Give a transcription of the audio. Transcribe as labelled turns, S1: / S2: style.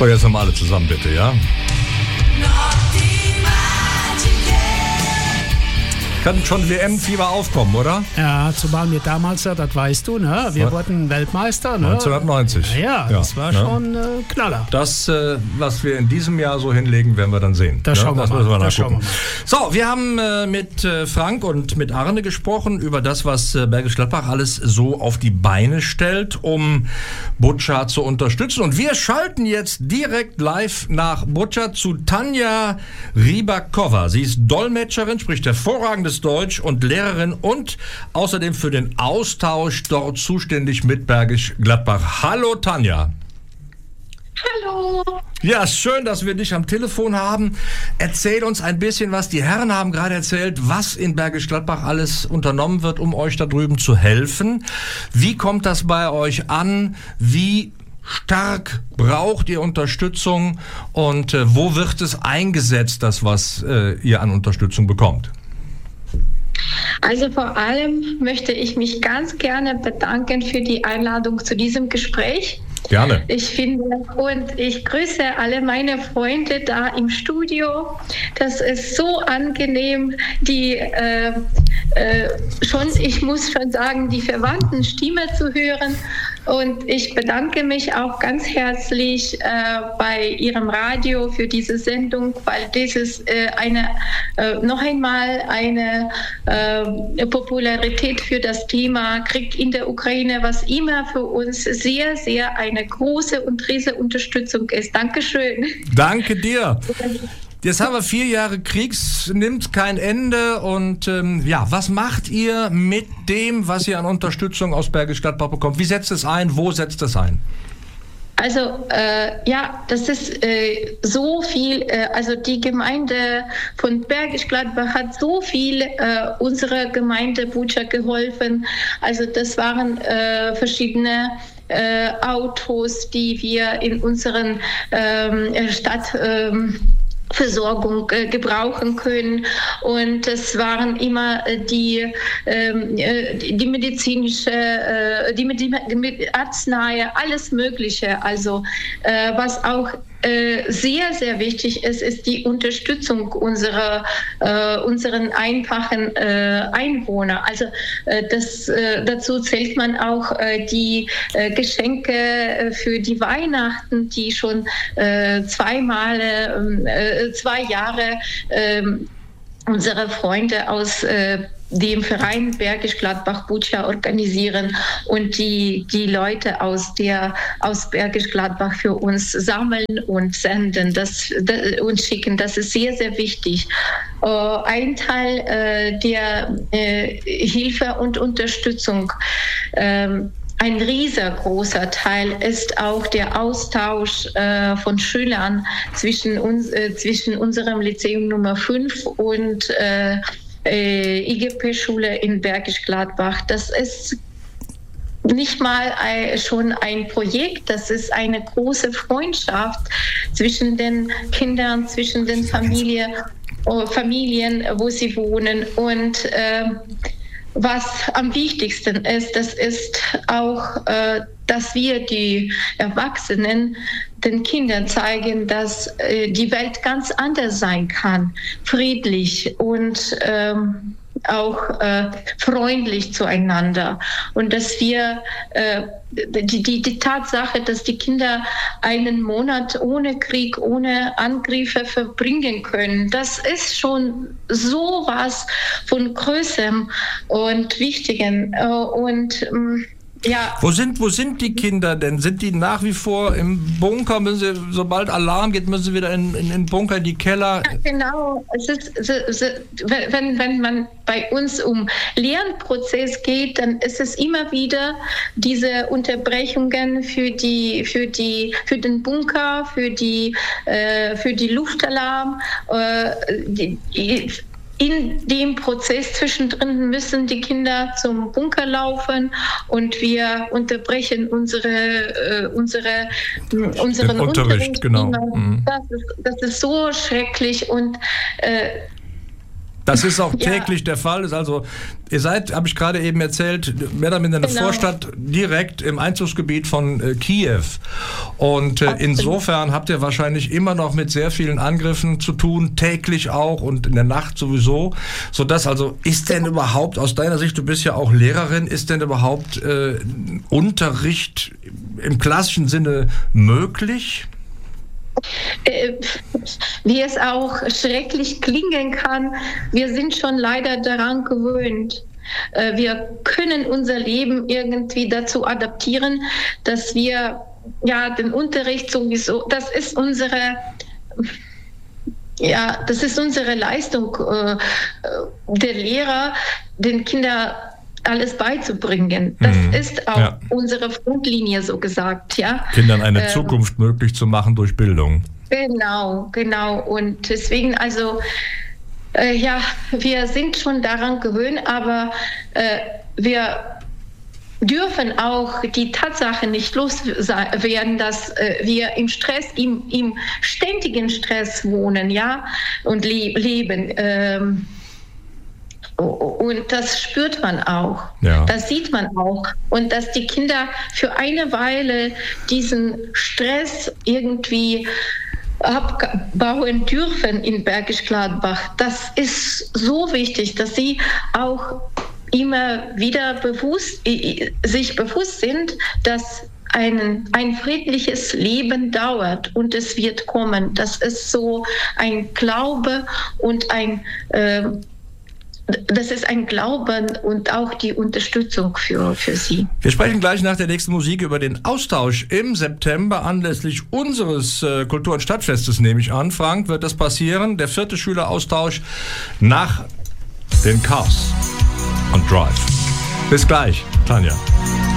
S1: So, jetzt nochmal alle zusammen bitte, ja? Kann schon WM-Fieber aufkommen, oder?
S2: Ja, zumal wir damals, ja, das weißt du, ne? Wir wurden Weltmeister, ne?
S1: 1990.
S2: Ja, das war schon Knaller.
S1: Das, was wir in diesem Jahr so hinlegen, werden wir dann sehen.
S2: Das schauen wir mal.
S1: Nachgucken. So, wir haben mit Frank und mit Arne gesprochen über das, was Bergisch Gladbach alles so auf die Beine stellt, um Buča zu unterstützen. Und wir schalten jetzt direkt live nach Buča zu Tanja Rybakova. Sie ist Dolmetscherin, spricht hervorragendes Deutsch und Lehrerin und außerdem für den Austausch dort zuständig mit Bergisch Gladbach. Hallo Tanja.
S3: Hallo.
S1: Ja, schön, dass wir dich am Telefon haben. Erzähl uns ein bisschen was. Die Herren haben gerade erzählt, was in Bergisch Gladbach alles unternommen wird, um euch da drüben zu helfen. Wie kommt das bei euch an? Wie stark braucht ihr Unterstützung? Und wo wird es eingesetzt, das, was ihr an Unterstützung bekommt?
S3: Also vor allem möchte ich mich ganz gerne bedanken für die Einladung zu diesem Gespräch.
S1: Gerne.
S3: Ich finde und ich grüße alle meine Freunde da im Studio. Das ist so angenehm, ich muss schon sagen, die verwandten Stimme zu hören. Und ich bedanke mich auch ganz herzlich bei Ihrem Radio für diese Sendung, weil dieses noch einmal eine Popularität für das Thema Krieg in der Ukraine, was immer für uns sehr, sehr eine große und riesige Unterstützung ist. Dankeschön.
S1: Danke dir. Jetzt haben wir 4 Jahre Krieg, nimmt kein Ende und was macht ihr mit dem, was ihr an Unterstützung aus Bergisch Gladbach bekommt? Wie setzt es ein? Wo setzt es ein?
S3: Also das ist so viel, also die Gemeinde von Bergisch Gladbach hat so viel unserer Gemeinde Buča geholfen. Also das waren verschiedene Autos, die wir in unseren Stadtversorgung gebrauchen können, und es waren immer die medizinische, die Arznei, alles Mögliche. Also was auch sehr, sehr wichtig ist, ist die Unterstützung unseren einfachen Einwohner. Also dazu zählt man auch die Geschenke für die Weihnachten, die schon 2 Jahre unsere Freunde aus dem Verein Bergisch Gladbach Buča organisieren und die Leute aus Bergisch Gladbach für uns sammeln und senden und schicken. Das ist sehr, sehr wichtig. Ein Teil der Hilfe und Unterstützung, ein riesengroßer Teil, ist auch der Austausch von Schülern zwischen unserem Lyzeum Nummer 5 und IGP-Schule in Bergisch Gladbach. Das ist nicht mal schon ein Projekt, das ist eine große Freundschaft zwischen den Kindern, zwischen den Familien, wo sie wohnen. Und was am wichtigsten ist, das ist auch, dass wir die Erwachsenen den Kindern zeigen, dass die Welt ganz anders sein kann, friedlich und auch freundlich zueinander. Und dass wir die Tatsache, dass die Kinder einen Monat ohne Krieg, ohne Angriffe verbringen können, das ist schon sowas von Größem und Wichtigem. Und ja.
S1: Wo sind die Kinder denn? Sind die nach wie vor im Bunker? Sobald Alarm geht, müssen sie wieder in den Bunker, in die Keller?
S3: Ja, genau. Es ist, wenn man bei uns um Lernprozess geht, dann ist es immer wieder diese Unterbrechungen für den Bunker, für die Luftalarm. In dem Prozess zwischendrin müssen die Kinder zum Bunker laufen und wir unterbrechen unseren Unterricht.
S1: Genau.
S3: Das ist so schrecklich und
S1: das ist auch täglich der Fall. Also ihr seid, habe ich gerade eben erzählt, mehr oder minder eine Vorstadt direkt im Einzugsgebiet von Kiew. Und insofern habt ihr wahrscheinlich immer noch mit sehr vielen Angriffen zu tun, täglich auch und in der Nacht sowieso. Sodass also, ist denn überhaupt, aus deiner Sicht, du bist ja auch Lehrerin, ist denn überhaupt Unterricht im klassischen Sinne möglich?
S3: Wie es auch schrecklich klingen kann, wir sind schon leider daran gewöhnt. Wir können unser Leben irgendwie dazu adaptieren, dass wir den Unterricht sowieso, das ist unsere Leistung der Lehrer, den Kindern alles beizubringen. Das ist auch unsere Frontlinie, so gesagt. Ja?
S1: Kindern eine Zukunft möglich zu machen durch Bildung.
S3: Genau. Und deswegen, also, wir sind schon daran gewöhnt, aber wir dürfen auch die Tatsache nicht loswerden, dass wir im Stress, im ständigen Stress wohnen, ja, und leben. Und das spürt man auch, das sieht man auch. Und dass die Kinder für eine Weile diesen Stress irgendwie abbauen dürfen in Bergisch Gladbach, das ist so wichtig, dass sie auch immer wieder sich bewusst sind, dass ein friedliches Leben dauert und es wird kommen. Das ist so ein Glaube und das ist ein Glauben und auch die Unterstützung für sie.
S1: Wir sprechen gleich nach der nächsten Musik über den Austausch im September anlässlich unseres Kultur- und Stadtfestes, nehme ich an. Frank, wird das passieren? Der 4. Schüleraustausch nach den Cars und Drive. Bis gleich, Tanja.